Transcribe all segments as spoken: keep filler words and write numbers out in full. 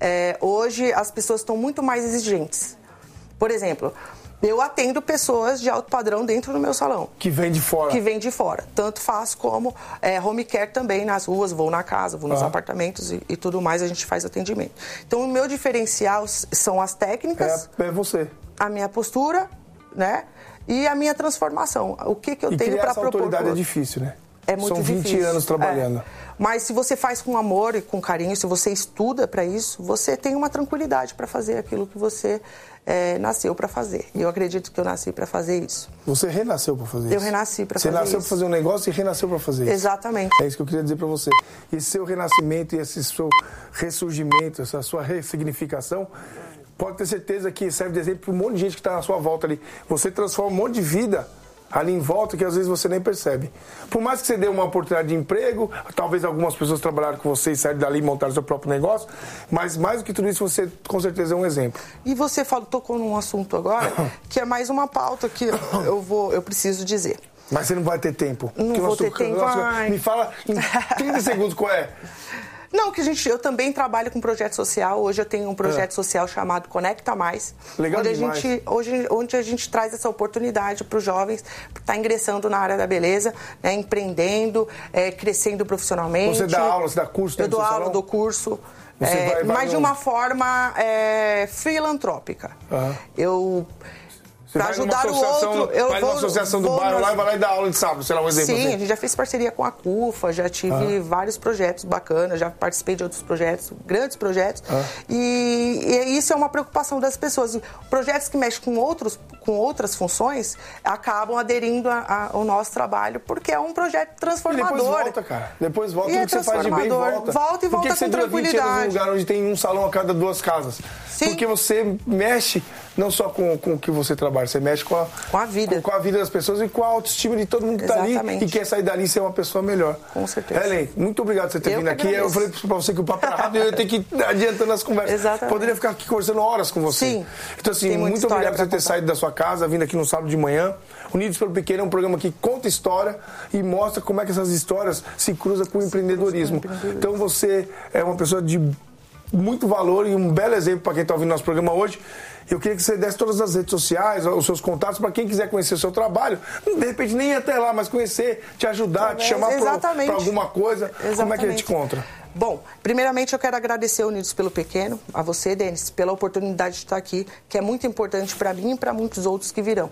É, hoje as pessoas estão muito mais exigentes. Por exemplo, eu atendo pessoas de alto padrão dentro do meu salão. Que vem de fora. Que vem de fora. Tanto faço como é, home care também nas ruas, vou na casa, vou nos ah. apartamentos e, e tudo mais, a gente faz atendimento. Então, o meu diferencial são as técnicas. É, é você. A minha postura, né? E a minha transformação. O que, que eu e tenho para propor. A autoridade é difícil, né? É muito São vinte difícil. anos trabalhando. É. Mas se você faz com amor e com carinho, se você estuda para isso, você tem uma tranquilidade para fazer aquilo que você é, nasceu para fazer. E eu acredito que eu nasci para fazer isso. Você renasceu para fazer isso? Eu renasci para fazer isso. Você nasceu para fazer um negócio e renasceu para fazer isso. Exatamente. É isso que eu queria dizer para você. Esse seu renascimento e esse seu ressurgimento, essa sua ressignificação, pode ter certeza que serve de exemplo para um monte de gente que está na sua volta ali. Você transforma um monte de vida ali em volta que às vezes você nem percebe. Por mais que você dê uma oportunidade de emprego, talvez algumas pessoas trabalharam com você e saíram dali e montaram seu próprio negócio, mas mais do que tudo isso, você com certeza é um exemplo. E você falou, tocou num assunto agora, que é mais uma pauta que eu, vou, eu preciso dizer. Mas você não vai ter tempo. Não vou nosso, ter tempo. Nosso, me fala em trinta segundos qual é. Não, que a gente, eu também trabalho com projeto social. Hoje eu tenho um projeto é. social chamado Conecta Mais. Legal onde demais. a gente, hoje, onde a gente traz essa oportunidade para os jovens estar ingressando na área da beleza, né, empreendendo, é, crescendo profissionalmente. Você dá aula, você dá curso? Eu dou aula, salão? dou curso. Você é, vai, vai mas de uma forma é, filantrópica. Uhum. Eu... Para ajudar o outro, eu vai vou... Vai na associação do bairro lá e vai lá e dá aula de sábado, sei lá, um exemplo. Sim, assim. A gente já fez parceria com a CUFA, já tive ah. vários projetos bacanas, já participei de outros projetos, grandes projetos. Ah. E, e isso é uma preocupação das pessoas. Projetos que mexem com, outros, com outras funções acabam aderindo a, a, ao nosso trabalho, porque é um projeto transformador. E depois volta, cara. Depois volta, e tudo é que você faz de bem volta. Volta e volta Por que com você tranquilidade. vinte anos num lugar onde tem um salão a cada duas casas? Sim. Porque você mexe não só com, com o que você trabalha, você mexe com a, com a vida. Com, com a vida das pessoas e com a autoestima de todo mundo que está ali e quer sair dali e ser uma pessoa melhor. Com certeza. Helen, muito obrigado por você ter eu vindo aqui. Eu falei para você que o papo era rápido e eu tenho que ir adiantando as conversas. Exatamente. Poderia ficar aqui conversando horas com você. Sim. Então, assim, muito obrigado por você ter saído da sua casa, vindo aqui no sábado de manhã. Unidos pelo Pequeno é um programa que conta história e mostra como é que essas histórias se cruzam com o empreendedorismo. Então, você é uma pessoa de muito valor e um belo exemplo para quem está ouvindo nosso programa hoje. Eu queria que você desse todas as redes sociais, os seus contatos, para quem quiser conhecer o seu trabalho. De repente, nem ir até lá, mas conhecer, te ajudar, Talvez, te chamar para alguma coisa. Exatamente. Como é que a gente encontra? Bom, primeiramente eu quero agradecer ao Unidos pelo Pequeno, a você, Denis, pela oportunidade de estar aqui, que é muito importante para mim e para muitos outros que virão.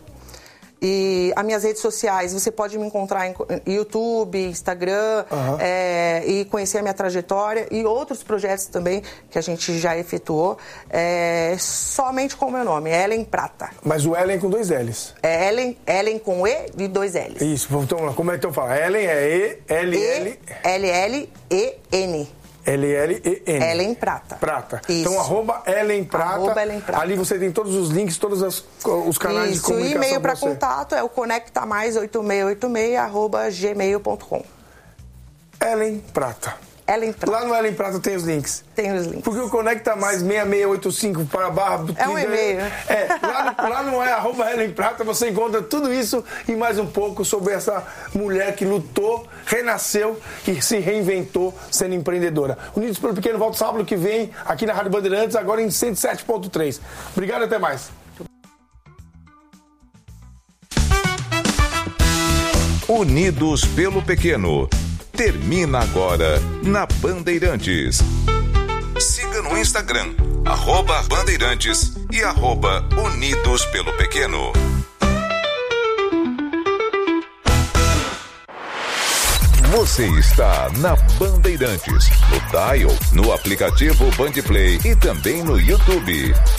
E as minhas redes sociais, você pode me encontrar em YouTube, Instagram, uhum. é, e conhecer a minha trajetória e outros projetos também que a gente já efetuou, é, somente com o meu nome, Ellen Prata. Mas o Ellen com dois L's. É Ellen, Ellen com E e dois L's. Isso, então lá, como é que eu falo? Ellen é E, L, L... L, L, E, N. L L E N. Ellen Prata. Prata. Isso. Então, arroba Ellen Prata. Arroba Ellen Prata. Ali você tem todos os links, todos as, os canais Isso. de comunicação. E o e-mail para contato é o conecta mais oito seis oito seis arroba gmail ponto com. Ellen Prata. Ellen Prata. Lá no Ellen Prata tem os links. Tem os links. Porque o Conecta Mais seis seis oito cinco para barra... É um e-mail. É, lá, lá não é arroba Ellen Prata, você encontra tudo isso e mais um pouco sobre essa mulher que lutou, renasceu e se reinventou sendo empreendedora. Unidos pelo Pequeno, volta sábado que vem aqui na Rádio Bandeirantes, agora em cento e sete ponto três. Obrigado, até mais. Unidos pelo Pequeno. Termina agora na Bandeirantes. Siga no Instagram, arroba Bandeirantes e arroba Unidos pelo Pequeno. Você está na Bandeirantes, no Dial, no aplicativo Bandplay e também no YouTube.